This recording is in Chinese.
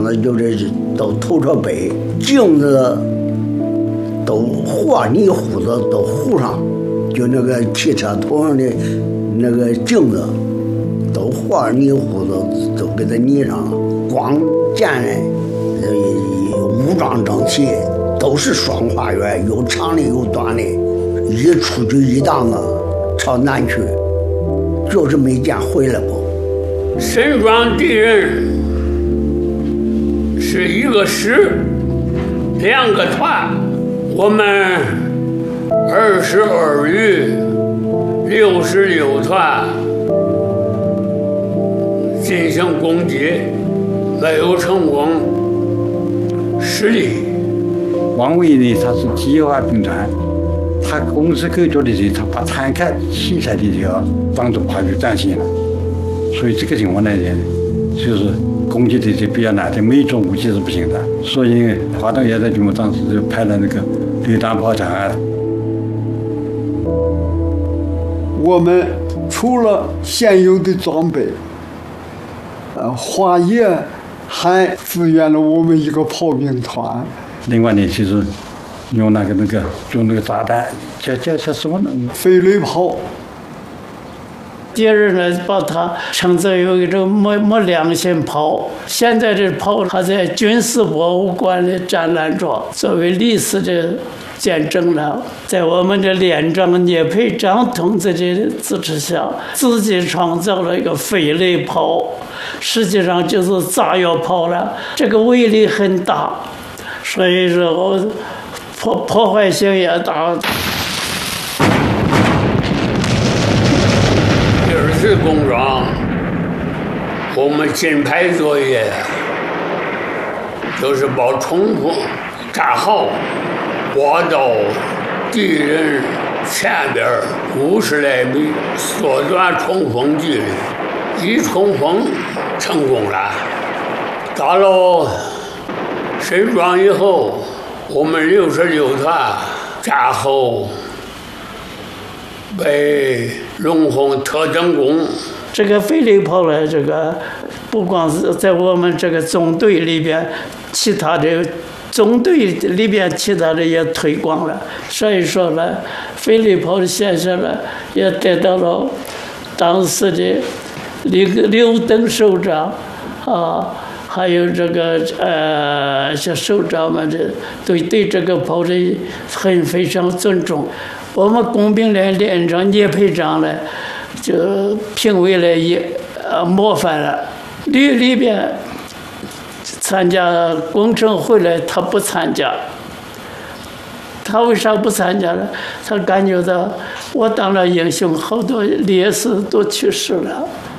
厂子就是都头着背，镜子都和泥糊子都糊上，就那个汽车头上的那个镜子都和泥糊子都给它泥上了。光见人武装整齐，都是双花园，有长的有短的，一出去一档子朝南去，就是没见回来过。 沈庄敌人是一个师，2个团，我们22旅66团进行攻击，没有成功，失利。 王伟呢，他是计划兵团，他公司构筑的时候，他把坦克器材的这个当做跨越战线了，所以这个情况呢，就是攻击的就比较难的，每种武器是不行的。所以华东野战军部当时就派了那个榴弹炮战案。 我们除了现有的装备，华野还支援了我们一个炮兵团。 另外呢，就是用用那个炸弹，叫什么呢？ 飞雷炮。 敌人呢，把它称作有一种没良心炮。现在这炮还在军事博物馆的展览着，作为历史的见证了。在我们的连长聂培章同志的支持下，自己创造了一个飞雷炮，实际上就是炸药炮了。这个威力很大，所以说破坏性也大。 2次工装，我们金牌作业就是把冲锋炸好，挖到敌人前边50来米，缩短冲锋距离，一冲锋成功了。到了沈庄以后，我们66团战后被龙凤特等功。 这个飞雷炮呢，这个不光是在我们这个中队里边，其他的中队里边其他的也推广了。所以说呢，飞雷炮的现象呢，也得到了当时的刘登首长啊，还有这个像首长们的对这个炮的非常尊重。我们工兵连连长聂培章呢，就评为了模范了。里边参加工程会呢，他不参加。他为啥不参加呢？他感觉到我当了英雄，好多烈士都去世了。